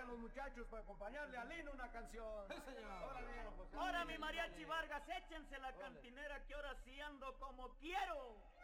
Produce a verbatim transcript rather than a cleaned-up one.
los muchachos para acompañarle a Lino una canción. Sí, señor. Órale. Ahora mi mariachi Vargas, échense la cantinera que ahora sí ando como quiero.